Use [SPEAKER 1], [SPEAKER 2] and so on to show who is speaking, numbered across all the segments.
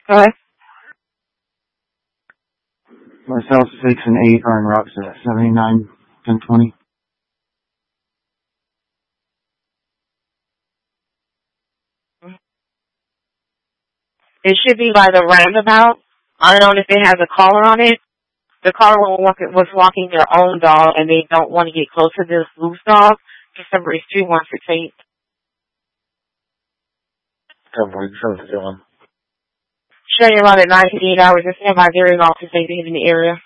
[SPEAKER 1] Go ahead.
[SPEAKER 2] Marcel 6 and 8 are in Rockset, 79, 1020.
[SPEAKER 1] It should be by the roundabout. I don't know if it has a collar on it. The collar was walking their own dog, and they don't want to get close to this loose dog. December is 2168. Shutting around at 9:58 hours and stand by very long to safety in the area.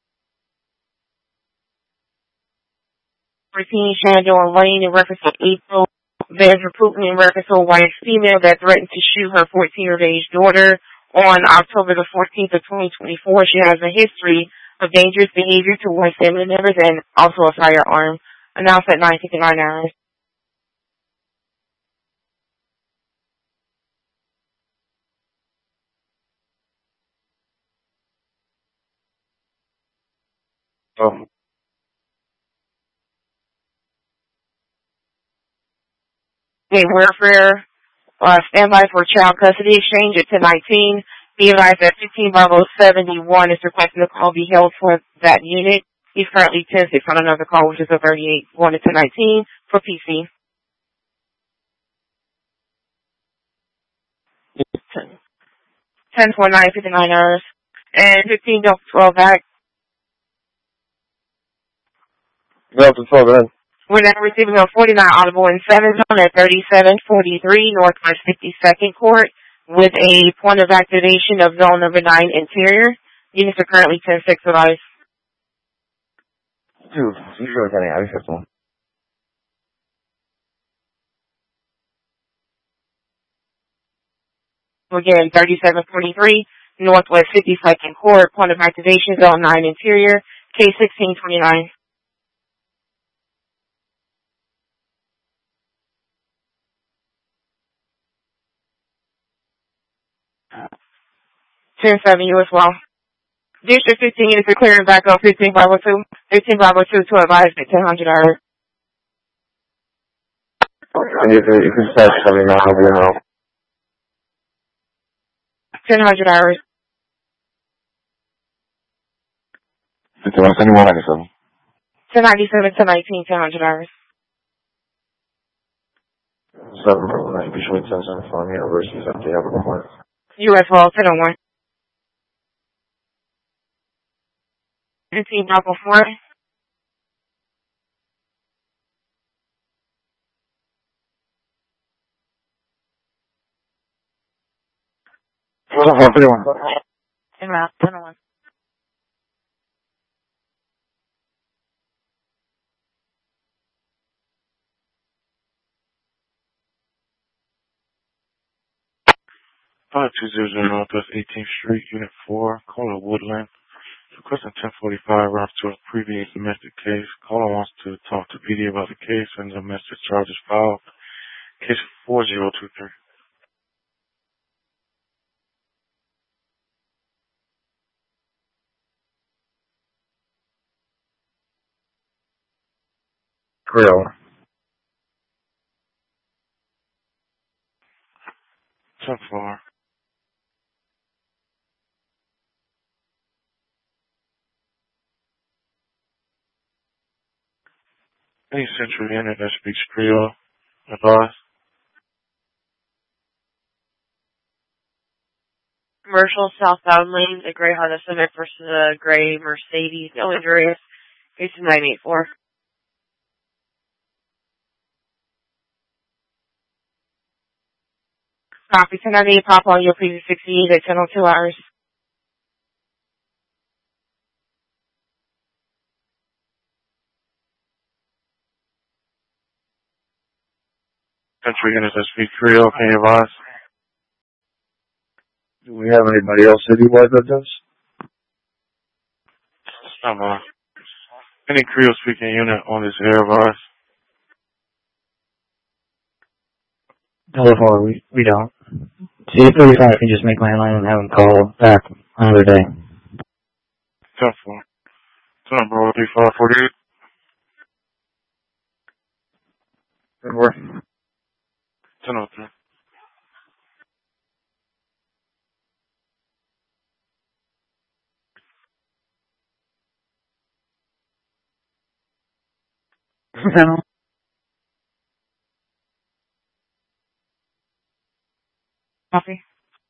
[SPEAKER 1] 14 Shenandoah Lane in reference to April. There's reporting in reference to a white female that threatened to shoot her 14-year-old daughter on October the 14th of 2024. She has a history of dangerous behavior towards family members and also a firearm. Announced at 9:59 hours. Okay, warfare. Standby for child custody exchange at 10:19. Be advised that 15-71 is requesting the call be held for that unit. He's currently 10-6 on another call, which is a 38, going to 10:19 for PC. 10-49, 59 hours. And 15-12 back.
[SPEAKER 3] Delta 12, go ahead.
[SPEAKER 1] We're now receiving a 49 audible in 7 zone at 3743 Northwest 52nd Court with a point of activation of zone number 9 interior. Units are currently 10-6 advised.
[SPEAKER 3] Dude, you really getting out of here.
[SPEAKER 1] Again, 3743 Northwest 52nd Court, point of activation, zone 9 interior, K1629. You as well. District 15 units are clearing back on 15-502. 15-502 to advise at 1000 hours.
[SPEAKER 3] You can start 79 over your house.
[SPEAKER 1] 1000 hours.
[SPEAKER 3] 5197.
[SPEAKER 1] 1097, 1019, 1000 hours.
[SPEAKER 3] 7 right between 1075 versus empty Abercrombie.
[SPEAKER 1] You as well, 1001. 15 Bravo 4.
[SPEAKER 3] What's up, 31?
[SPEAKER 1] En route, 1001.
[SPEAKER 4] Five two zero zero Northwest 18th Street, Unit 4, caller Woodland. Requesting 1045 route to a previous domestic case. Caller wants to talk to PD about the case and domestic charges filed. Case 4023.
[SPEAKER 3] Creole.
[SPEAKER 4] 10-4. Any Central Unit that speaks Creole, advise.
[SPEAKER 1] Commercial southbound lane, a gray Honda Civic versus a gray Mercedes. No injuries. Case 984. Copy. 1098 pop on your previous 68 at 10:02 hours.
[SPEAKER 4] Central Unit that speaks Creole, can you advise?
[SPEAKER 3] Do we have anybody else citywide that does?
[SPEAKER 4] Standby. Any Creole speaking unit on this air, advise.
[SPEAKER 2] Telephone, we don't. See if 35 can just make my line and have him call back another day.
[SPEAKER 4] 10-4. Turn up, bro, 3548.
[SPEAKER 3] Good work.
[SPEAKER 4] 10-03.
[SPEAKER 2] No.
[SPEAKER 1] Copy.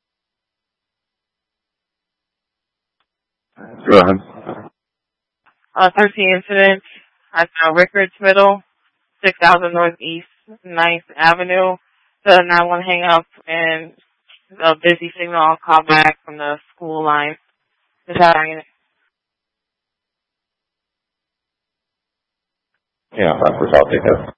[SPEAKER 3] Go ahead.
[SPEAKER 1] 13 incidents at Rickards Middle, 6000 Northeast 9th Avenue. The 911 hang up and a busy signal on call back from the school line. Is that right?
[SPEAKER 3] Yeah, I'll take that.